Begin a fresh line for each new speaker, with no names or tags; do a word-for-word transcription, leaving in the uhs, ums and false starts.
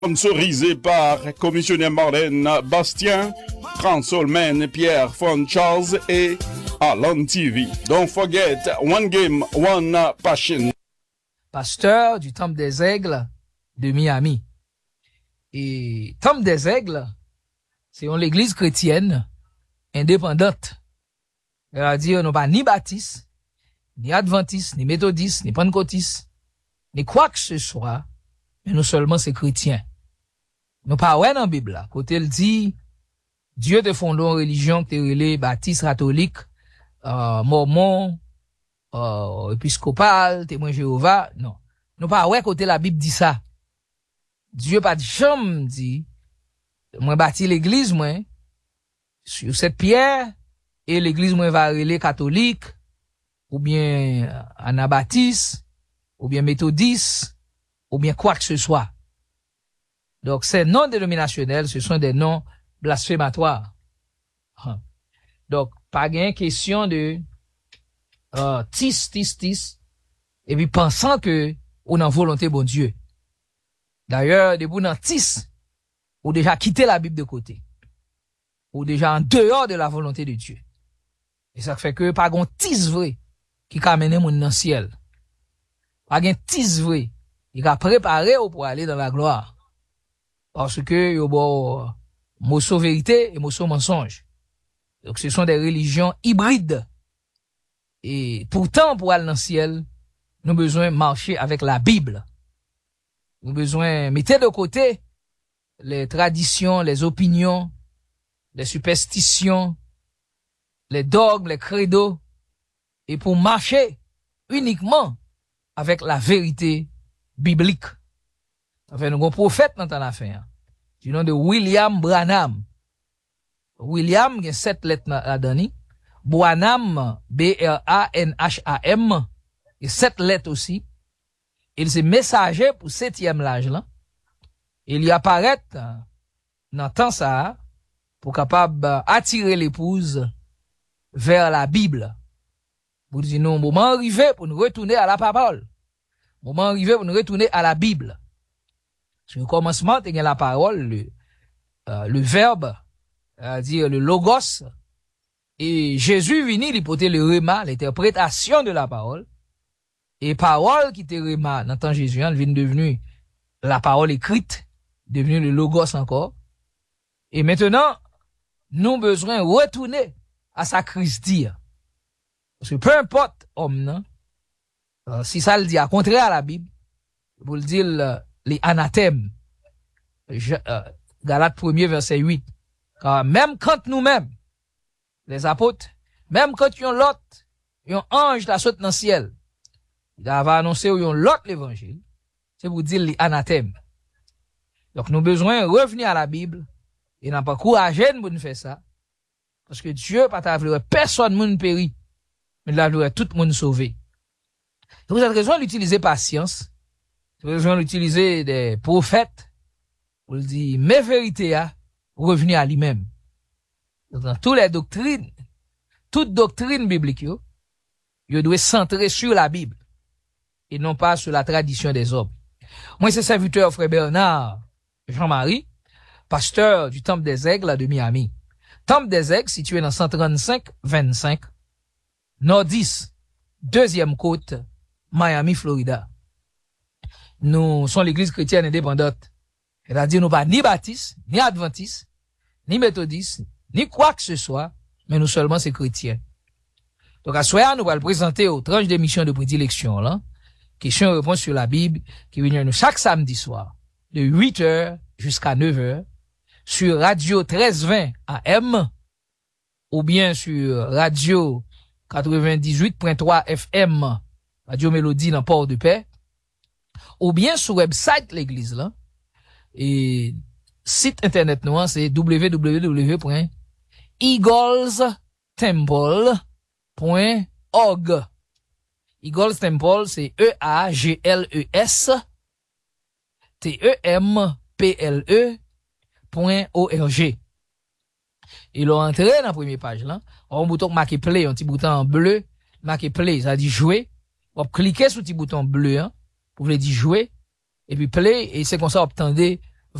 Sponsorisé par commissionnaire Marlène Bastien, Transolman Pierre Von Charles et Alan T V. Don't forget, one game, one passion.
Pasteur du Temple des Aigles de Miami. Et Temple des Aigles, c'est une église chrétienne indépendante. C'est-à-dire, nous pas ni baptiste, ni adventiste, ni méthodiste, ni pentecôtiste, ni quoi que ce soit, mais nous seulement c'est chrétiens. Nous pas ouais dans la Bible là. Côté il dit, Dieu te fondé une religion qui est baptiste, catholique, euh, mormon, euh, épiscopal, témoin Jéhovah. Non. Nous pas ouais côté la Bible dit ça. Dieu pas de jamais dit, moi bâti l'église, moi, sur cette pierre, et l'église, moi, va aller catholique, ou bien anabaptiste, ou bien méthodiste, ou bien quoi que ce soit. Donc, ces noms dénominationnels, ce sont des noms blasphématoires. Donc, pas gain question de, euh, tis, tis, tis, et puis pensant que, on a volonté bon Dieu. D'ailleurs, des bouts dans tis, ou déjà quitté la Bible de côté. Ou déjà en dehors de la volonté de Dieu. Et ça fait que, pas gon tis vrai, qui ka mené moun dans ciel. Pas gen tis vrai, qui ka préparé pour aller dans la gloire. Parce que, yo bo, mosso vérité et mosso mensonge. Donc, ce sont des religions hybrides. Et pourtant, pour aller dans le ciel, nous avons besoin de marcher avec la Bible. Nous avons besoin de mettre de côté les traditions, les opinions, les superstitions, les dogmes, les credos, et pour marcher uniquement avec la vérité biblique. Enfin, nous avons un prophète dans la fin, du nom de William Branham. William, il y a sept lettres là-dedans. Branham, B R A N H A M, il y a sept lettres aussi. Il s'est messager pour septième l'âge là. Il y apparaît dans temps ça, pour capable attirer l'épouse vers la Bible. Pour dire non, moment arrivé pour nous retourner à la parole. Moment arrivé pour nous retourner à la Bible. Sur le commencement, il y a la parole, le, euh, le verbe, c'est-à-dire le logos. Et Jésus vini, il portait le rhéma, l'interprétation de la parole. Et parole qui était rhéma, dans le temps Jésus, elle vient devenue la parole écrite, devenue le logos encore. Et maintenant, nous avons besoin de retourner à sa Christie. Parce que peu importe homme, non, euh, si ça le dit à contraire à la Bible, vous le dire euh, les anathèmes. Je, euh, Galates premier verset huit. Car même quand nous-mêmes, les apôtres, même quand yon l'autre, yon ange la saute dans le ciel, il va annoncer yon l'autre l'évangile, c'est pour dire les anathèmes. Donc nous avons besoin de revenir à la Bible, et n'a pas couragé de nous faire ça. Parce que Dieu, pas ta voulu personne moun péri, mais la voulu tout moun sauvé. Vous avez raison d'utiliser patience. Vous avez raison d'utiliser des prophètes. Pour le dire, mes vérités, à revenir à lui-même. Dans toutes les doctrines, toute doctrine biblique, yo, yo doit centrer sur la Bible. Et non pas sur la tradition des hommes. Moi, c'est serviteur frère Bernard Jean-Marie, pasteur du Temple des Aigles de Miami. Temple des Aigles, situé dans cent trente-cinq vingt-cinq, Nord-dix, deuxième côte, Miami, Florida. Nous sommes l'église chrétienne indépendante. C'est-à-dire, nous pas ni baptistes, ni adventistes, ni méthodistes, ni quoi que ce soit, mais nous seulement c'est chrétiens. Donc, à ce soir, nous allons le présenter aux tranches d'émission de prédilection, là. Question-réponse sur la Bible, qui vient nous chaque samedi soir, de huit heures jusqu'à neuf heures, sur Radio treize vingt A M, ou bien sur Radio quatre-vingt-dix-huit point trois F M, Radio Mélodie dans Port-de-Paix, ou bien sur website l'église, là, et site internet nous, c'est w w w point eagles temple point org. Eagles Temple, c'est E A G L E S T E M P L E point O R G. Et l'on entré dans la première page, là. On bouton marqué play, un petit bouton bleu, marqué play, ça dit jouer. On cliquer sur le petit bouton bleu, hein, pour vous dire jouer. Et puis play, et c'est comme ça, obtendez